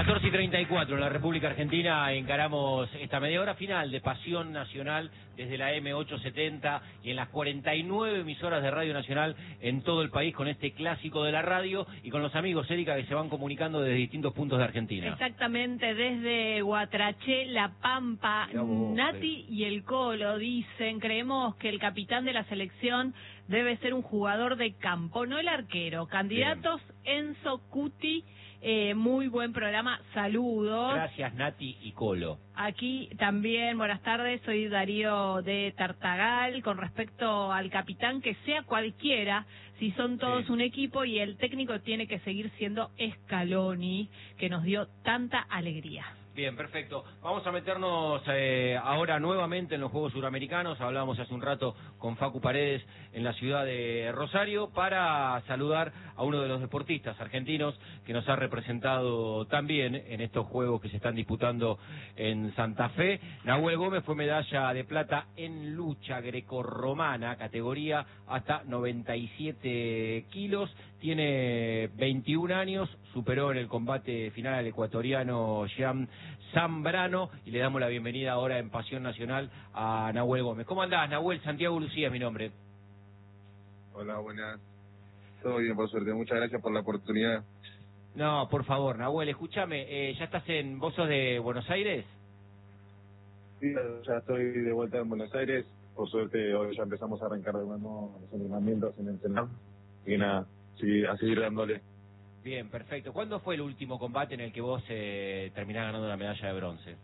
14:34 en la República Argentina. Encaramos esta media hora final de Pasión Nacional desde la M870 y en las 49 emisoras de Radio Nacional en todo el país con este clásico de la radio y con los amigos, Erika, que se van comunicando desde distintos puntos de Argentina. Exactamente, desde Guatraché, La Pampa, Nati y el Colo dicen: creemos que el capitán de la selección debe ser un jugador de campo, no el arquero. Candidatos: Enzo Cuti. Muy buen programa, saludos. Gracias, Nati y Colo. Aquí también, buenas tardes, soy Darío de Tartagal. Con respecto al capitán, que sea cualquiera, si son todos un equipo, y el técnico tiene que seguir siendo Scaloni, que nos dio tanta alegría. Bien, perfecto. Vamos a meternos ahora nuevamente en los Juegos Suramericanos. Hablábamos hace un rato con Facu Paredes en la ciudad de Rosario para saludar a uno de los deportistas argentinos que nos ha representado también en estos Juegos que se están disputando en Santa Fe. Nahuel Gómez fue medalla de plata en lucha grecorromana, categoría hasta 97 kilos. Tiene 21 años, superó en el combate final al ecuatoriano Jean Zambrano y le damos la bienvenida ahora en Pasión Nacional a Nahuel Gómez. ¿Cómo andás, Nahuel? Santiago Lucía es mi nombre. Hola, buenas. Todo bien, por suerte. Muchas gracias por la oportunidad. No, por favor, Nahuel, escúchame, ¿ya estás vos sos de Buenos Aires? Sí, ya estoy de vuelta en Buenos Aires. Por suerte, hoy ya empezamos a arrancar de nuevo los entrenamientos en el Senado. Y nada, sí, a seguir dándole. Bien, perfecto. ¿Cuándo fue el último combate en el que vos terminás ganando la medalla de bronce?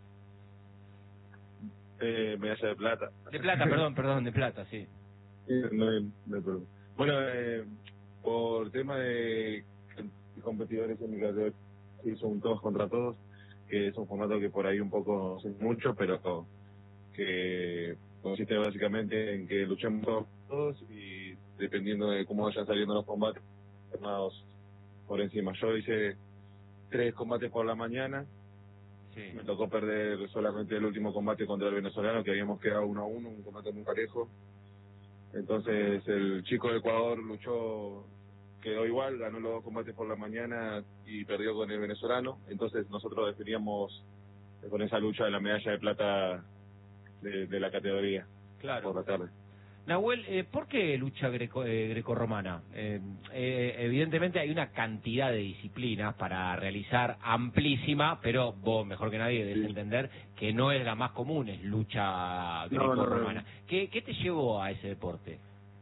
Medalla de plata. De plata, perdón, de plata, sí. Sí, no hay problema. Bueno, por tema de competidores en mi categoría, sí, son todos contra todos, que es un formato que por ahí un poco no sé mucho, pero que consiste básicamente en que luchemos todos y dependiendo de cómo vayan saliendo los combates, armados por encima. Yo hice 3 combates por la mañana. Sí. Me tocó perder solamente el último combate contra el venezolano, que habíamos quedado 1-1, un combate muy parejo. Entonces el chico de Ecuador luchó, quedó igual, ganó los 2 combates por la mañana y perdió con el venezolano. Entonces nosotros definíamos con esa lucha de la medalla de plata de la categoría. Claro. Por la tarde. Nahuel, ¿por qué lucha grecorromana? Evidentemente hay una cantidad de disciplinas para realizar amplísima, pero vos mejor que nadie debes entender que no es la más común, es lucha grecorromana. No. ¿Qué te llevó a ese deporte?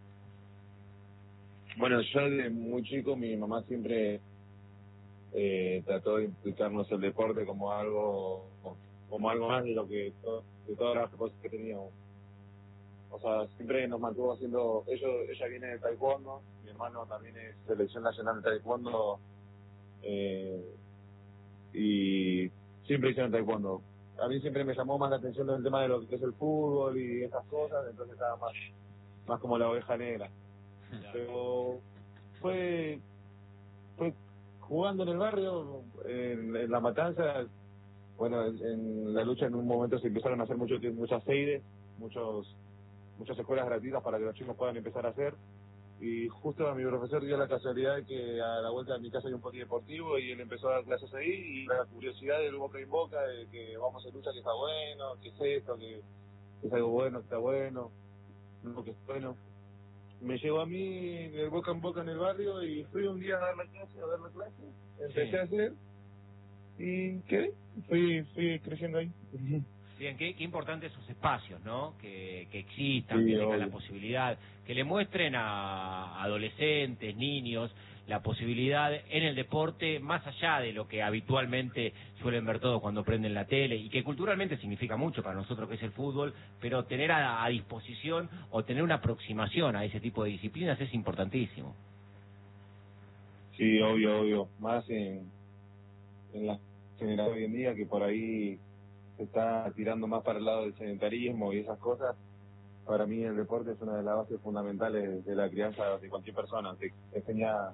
Bueno, yo desde muy chico, mi mamá siempre trató de implicarnos el deporte como algo más de lo que de todas las cosas que teníamos. O sea, siempre nos mantuvo haciendo... Ella viene de taekwondo, mi hermano también es selección nacional de taekwondo, y siempre hicieron taekwondo. A mí siempre me llamó más la atención el tema de lo que es el fútbol y esas cosas, entonces estaba más como la oveja negra. Pero fue jugando en el barrio, en La Matanza. Bueno, en la lucha en un momento se empezaron a hacer muchas seides, muchas escuelas gratuitas para que los chicos puedan empezar a hacer, y justo a mi profesor dio la casualidad de que a la vuelta de mi casa hay un polideportivo y él empezó a dar clases ahí, y la curiosidad del boca en boca de que vamos a lucha, que está bueno, que es esto, que es algo bueno, que está bueno, no que es bueno, me llegó a mí del boca en boca en el barrio y fui un día a dar la clase, empecé a hacer y quedé, fui creciendo ahí. Bien, qué importantes esos espacios, ¿no? Que existan, que tengan la posibilidad, que le muestren a adolescentes, niños, la posibilidad en el deporte, más allá de lo que habitualmente suelen ver todos cuando prenden la tele, y que culturalmente significa mucho para nosotros, que es el fútbol, pero tener a disposición o tener una aproximación a ese tipo de disciplinas es importantísimo. Sí, obvio, más en la generación hoy en día, que por ahí se está tirando más para el lado del sedentarismo y esas cosas. Para mí el deporte es una de las bases fundamentales de la crianza de cualquier persona. Te enseña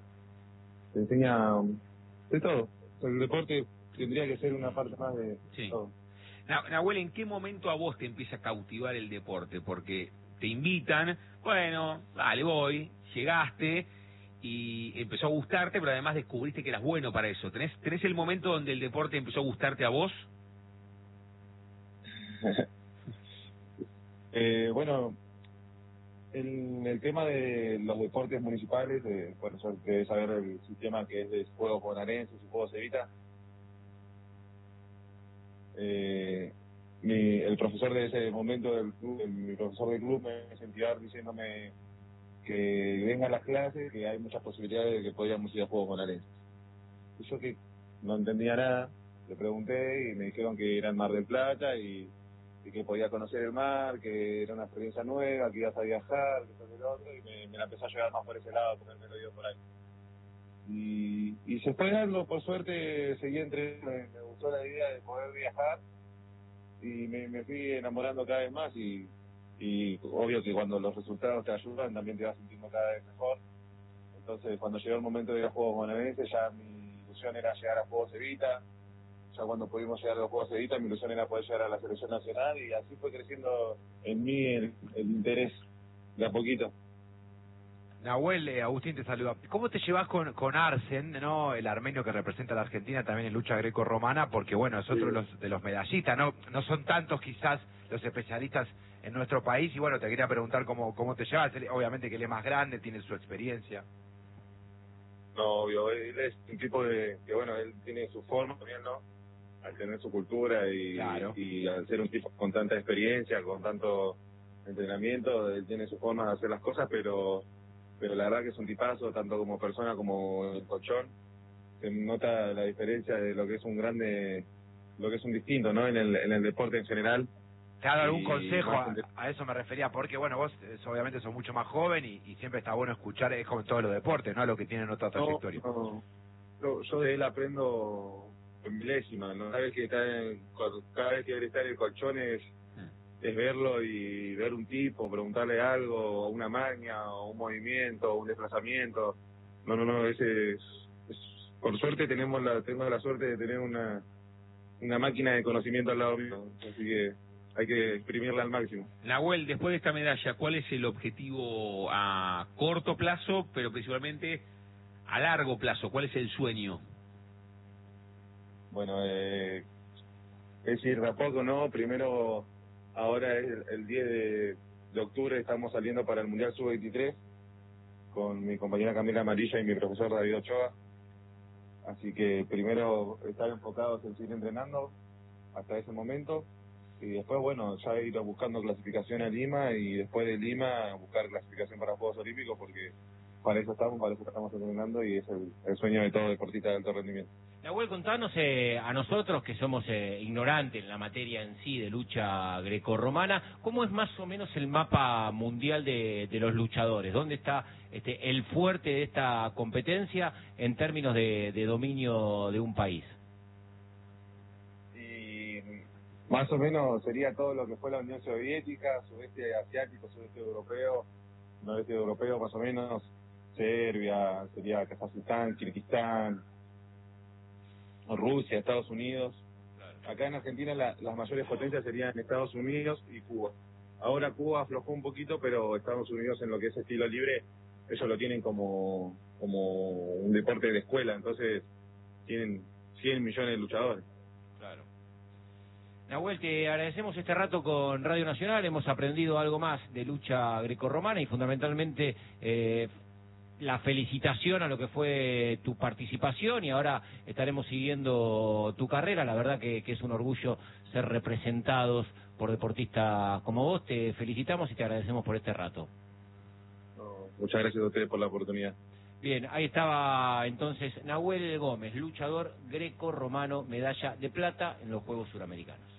de todo. El deporte tendría que ser una parte más de todo. Nahuel, ¿en qué momento a vos te empieza a cautivar el deporte? Porque te invitan, bueno, vale, voy, llegaste, y empezó a gustarte, pero además descubriste que eras bueno para eso. ¿Tenés el momento donde el deporte empezó a gustarte a vos? Bueno, el tema de los deportes municipales, por eso debes saber el sistema que es de juegos bonaerenses y juegos Evita. El profesor de ese momento del club, mi profesor del club me sentía diciéndome que venga a las clases, que hay muchas posibilidades de que podíamos ir a juegos bonaerenses. Y yo que no entendía nada, le pregunté y me dijeron que era en Mar del Plata y que podía conocer el mar, que era una experiencia nueva, que ibas a viajar, que eso y lo otro, y me la empezó a llevar más por ese lado, porque él me lo dio por ahí. Y se fue dando, por suerte seguí me gustó la idea de poder viajar, y me fui enamorando cada vez más, y obvio que cuando los resultados te ayudan, también te vas sintiendo cada vez mejor. Entonces, cuando llegó el momento de ir a Juegos Bonaerenses, ya mi ilusión era llegar a Juegos Evita. Ya cuando pudimos llegar a los Juegos Evita, mi ilusión era poder llegar a la selección nacional, y así fue creciendo en mí el interés de a poquito. Nahuel, Agustín te saluda. ¿Cómo te llevas con Arsen, no, el armenio que representa a la Argentina también en lucha greco-romana? Porque bueno, es otro de los medallistas, no son tantos quizás los especialistas en nuestro país, y bueno, te quería preguntar cómo te llevas. Obviamente que él es más grande, tiene su experiencia. No, obvio, él es un tipo que bueno, él tiene su forma también, ¿no? Al tener su cultura Claro. y al ser un tipo con tanta experiencia, con tanto entrenamiento, él tiene su forma de hacer las cosas, pero la verdad que es un tipazo, tanto como persona como el colchón. Se nota la diferencia de lo que es un grande, lo que es un distinto, ¿no? En el deporte en general. ¿Te ha dado algún Y consejo? más A eso me refería, porque bueno, vos obviamente sos mucho más joven y siempre está bueno escuchar, es como en todos los deportes, ¿no? Lo que tienen otra trayectoria. Yo de él aprendo en milésima, ¿no? Cada vez que él está en el colchón es verlo y ver un tipo, preguntarle algo, o una maña, o un movimiento, o un desplazamiento. No, ese es por suerte tengo la suerte de tener una máquina de conocimiento al lado mío, así que hay que exprimirla al máximo. Nahuel, después de esta medalla, ¿cuál es el objetivo a corto plazo, pero principalmente a largo plazo? ¿Cuál es el sueño? Bueno, es ir de a poco, ¿no? Primero, ahora es el 10 de octubre, estamos saliendo para el Mundial Sub-23 con mi compañera Camila Amarilla y mi profesor David Ochoa. Así que primero estar enfocados en seguir entrenando hasta ese momento, y después, bueno, ya ir buscando clasificación a Lima, y después de Lima buscar clasificación para Juegos Olímpicos, porque para eso estamos entrenando, y es el sueño de todo deportista de alto rendimiento. Nahuel, contanos a nosotros que somos ignorantes en la materia en sí de lucha grecorromana, ¿cómo es más o menos el mapa mundial de los luchadores? ¿Dónde está el fuerte de esta competencia en términos de dominio de un país? Y más o menos sería todo lo que fue la Unión Soviética, sudeste asiático, sudeste europeo, noreste europeo, más o menos, Serbia, sería Kazajistán, Kirguistán, Rusia, Estados Unidos. Acá en Argentina las mayores potencias serían Estados Unidos y Cuba. Ahora Cuba aflojó un poquito, pero Estados Unidos, en lo que es estilo libre, ellos lo tienen como un deporte de escuela, entonces tienen 100 millones de luchadores. Claro. Nahuel, te agradecemos este rato con Radio Nacional, hemos aprendido algo más de lucha grecorromana y fundamentalmente la felicitación a lo que fue tu participación, y ahora estaremos siguiendo tu carrera. La verdad que es un orgullo ser representados por deportistas como vos. Te felicitamos y te agradecemos por este rato. Muchas gracias a ustedes por la oportunidad. Bien, ahí estaba entonces Nahuel Gómez, luchador greco-romano, medalla de plata en los Juegos Suramericanos.